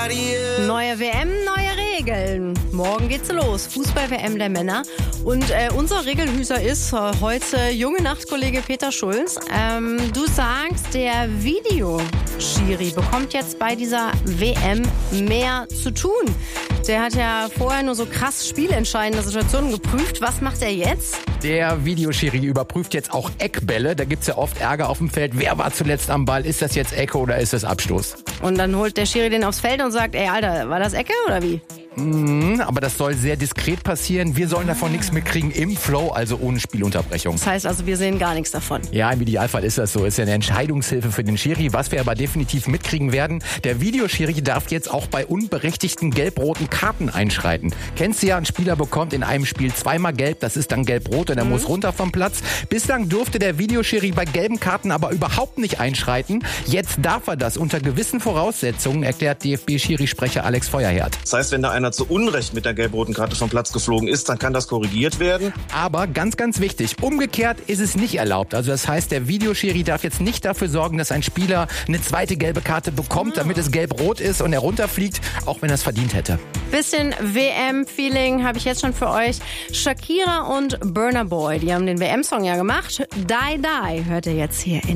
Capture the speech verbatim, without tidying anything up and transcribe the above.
Neue W M, neue Regeln. Morgen geht's los. Fußball-W M der Männer. Und äh, unser Regelhüter ist äh, heute junge Nachtkollege Peter Schulz. Ähm, du sagst, der Videoschiri bekommt jetzt bei dieser W M mehr zu tun. Der hat ja vorher nur so krass spielentscheidende Situationen geprüft. Was macht er jetzt? Der Videoschiri überprüft jetzt auch Eckbälle. Da gibt's ja oft Ärger auf dem Feld. Wer war zuletzt am Ball? Ist das jetzt Ecke oder ist das Abstoß? Und dann holt der Schiri den aufs Feld und sagt, ey Alter, war das Ecke oder wie? Mhm, aber das soll sehr diskret passieren. Wir sollen davon nichts mitkriegen im Flow, also ohne Spielunterbrechung. Das heißt also, wir sehen gar nichts davon. Ja, im Idealfall ist das so. Ist ja eine Entscheidungshilfe für den Schiri. Was wir aber definitiv mitkriegen werden, der Videoschiri darf jetzt auch bei unberechtigten gelb-roten Karten einschreiten. Kennst du ja, ein Spieler bekommt in einem Spiel zweimal gelb, das ist dann gelb-rot und er mhm. muss runter vom Platz. Bislang durfte der Videoschiri bei gelben Karten aber überhaupt nicht einschreiten. Jetzt darf er das unter gewissen Voraussetzungen, erklärt D F B-Schiri-Sprecher Alex Feuerherd. Das heißt, wenn da einer zu Unrecht mit der gelb-roten Karte vom Platz geflogen ist, dann kann das korrigiert werden. Aber ganz, ganz wichtig, umgekehrt ist es nicht erlaubt. Also das heißt, der Videoschiri darf jetzt nicht dafür sorgen, dass ein Spieler eine zweite gelbe Karte bekommt, damit es gelb-rot ist und er runterfliegt, auch wenn er es verdient hätte. Bisschen W M-Feeling habe ich jetzt schon für euch. Shakira und Burna Boy, die haben den W M-Song ja gemacht. Die Die hört ihr jetzt hier in